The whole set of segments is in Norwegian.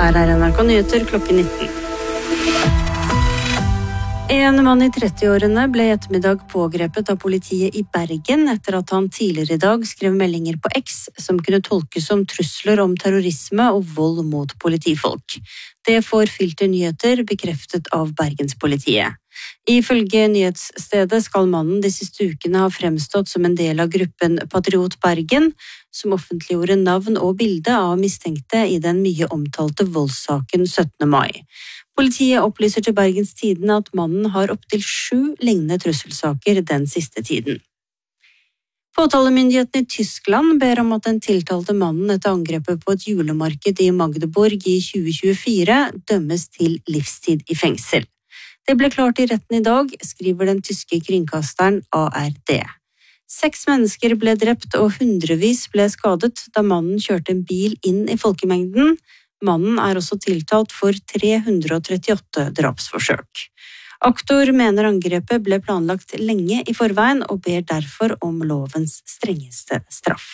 Her NRK Nyheter klokken 19. En mann i 30-årene ble i ettermiddag pågrepet av politiet i Bergen etter at han tidligere i dag skrev meldinger på X som kunne tolkes som trusler om terrorisme og vold mot politifolk. Det får Filter Nyheter bekreftet av Bergenspolitiet. Ifølge nyhetsstedet skal mannen de siste ukene ha fremstått som en del av gruppen Patriot Bergen, som offentliggjorde navn og bilde av mistenkte i den mye omtalte voldssaken 17. mai. Politiet opplyser til Bergens Tidende at mannen har opptil 7 lignende trusselsaker den siste tiden. Påtalemyndigheten i Tyskland ber om at den tiltalte mannen etter angrepet på et julemarked i Magdeburg i 2024 dømmes til livstid i fengsel. Det ble klart i retten i dag, skriver den tyske kringkasteren ARD. 6 mennesker ble drept og hundrevis ble skadet da mannen kjørte en bil inn i folkemengden. Mannen er også tiltalt for 338 drapsforsøk. Aktor mener angrepet ble planlagt lenge i forveien og ber derfor om lovens strengeste straff.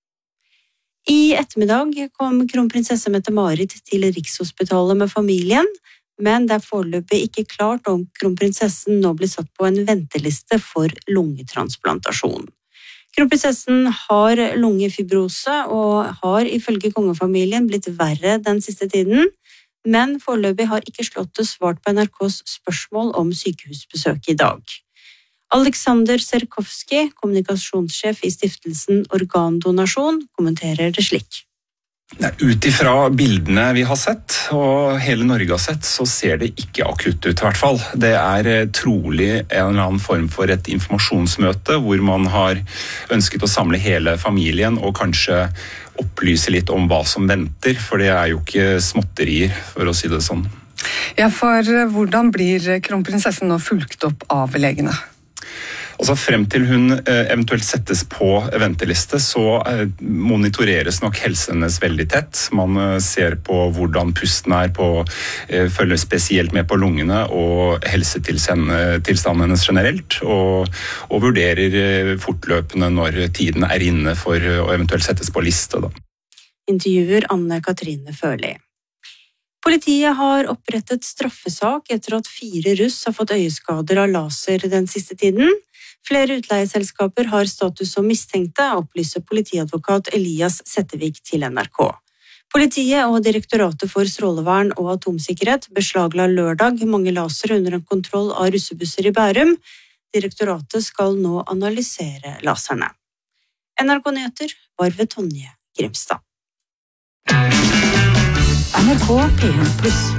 I ettermiddag kom kronprinsesse Mette-Marit til Rikshospitalet med familien, men det er foreløpig ikke klart om kronprinsessen nå blir satt på en venteliste for lungetransplantasjon. Kronprinsessen har lungefibrose og har ifølge kongefamilien blitt verre den siste tiden, men foreløpig har ikke Slottet svart på NRKs spørsmål om sykehusbesøk i dag. Alexander Serkovski, kommunikasjonssjef i stiftelsen Organdonasjon, kommenterer det slik. Ut ifra bildene vi har sett, og hele Norge har sett, så ser det ikke akutt ut i hvert fall. Det er trolig en eller annen form for et informasjonsmøte hvor man har ønsket å samle hele familien og kanskje opplyse litt om hva som venter, for det er jo ikke småtterier, for å si det sånn. Ja, for hvordan blir kronprinsessen nå fulgt opp av legene? Altså frem til hun eventuelt settes på venteliste, så monitoreres nok helsen hennes veldig tett. Man ser på hvordan pusten er, følger spesielt med på lungene og helsetilstanden hennes generelt, og vurderer fortløpende når tiden er inne for å eventuelt settes på liste. Da. Intervjuer Anne Katrine Førli. Politiet har opprettet straffesak etter at 4 russ har fått øyeskader av laser den siste tiden. Flere utleieselskaper har status som mistenkte, opplyser politiadvokat Elias Settevik til NRK. Politiet og Direktoratet for strålevern og atomsikkerhet beslagla lørdag mange lasere under en kontroll av russebusser i Bærum. Direktoratet skal nå analysere laserne. NRK Nyheter var ved Tonje Grimstad. NRK P1+.